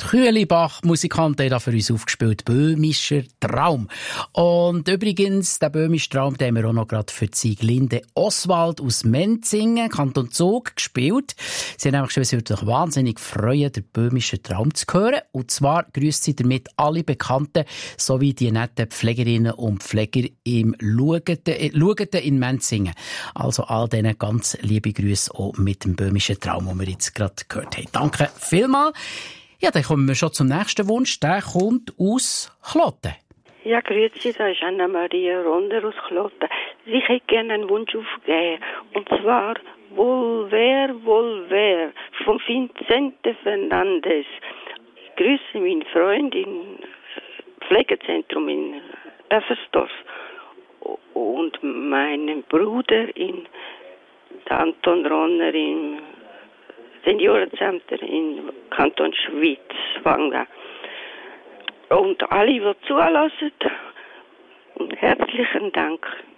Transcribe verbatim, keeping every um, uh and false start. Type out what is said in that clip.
Kühlibach, Musikant, der da für uns aufgespielt, «Böhmischer Traum». Und übrigens, der «Böhmische Traum», den haben wir auch noch gerade für Sieglinde Oswald aus Menzingen, Kanton Zug, gespielt. Sie haben nämlich schon, es würde sich wahnsinnig freuen, den «Böhmischen Traum» zu hören. Und zwar grüßt sie damit alle Bekannten sowie die netten Pflegerinnen und Pfleger im Lugeten in Menzingen. Also all denen ganz liebe Grüße auch mit dem «Böhmischen Traum», den wir jetzt gerade gehört haben. Danke vielmals. Ja, dann kommen wir schon zum nächsten Wunsch. Der kommt aus Kloten. Ja, grüezi, da ist Anna-Maria Ronder aus Kloten. Ich hätte gerne einen Wunsch aufgegeben. Und zwar «Wohl wer, wohl wer» von Vincente Fernandes. Ich grüße meinen Freund im Pflegezentrum in Effersdorf und meinen Bruder in Anton Ronner im Seniorenzentrum in Kanton Schwyz, Wanga. Und alle, die zulassen, und herzlichen Dank.